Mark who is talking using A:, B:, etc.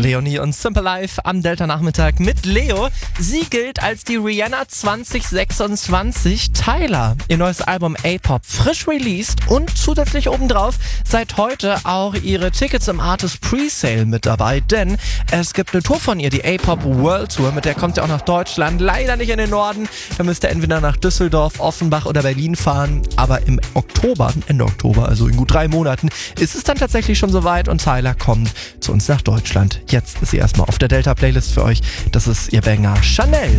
A: Leonie und Simple Life am Delta-Nachmittag mit Leo. Sie gilt als die Rihanna 2026. Tyler, ihr neues Album A-Pop, frisch released und zusätzlich obendrauf seit heute auch ihre Tickets im Artist Presale mit dabei, denn es gibt eine Tour von ihr, die A-Pop World Tour, mit der kommt sie auch nach Deutschland, leider nicht in den Norden. Da müsst ihr entweder nach Düsseldorf, Offenbach oder Berlin fahren, aber im Oktober, Ende Oktober, also in gut 3 Monaten, ist es dann tatsächlich schon soweit und Tyler kommt zu uns nach Deutschland. Jetzt ist sie erstmal auf der Delta-Playlist für euch. Das ist ihr Banger Chanel.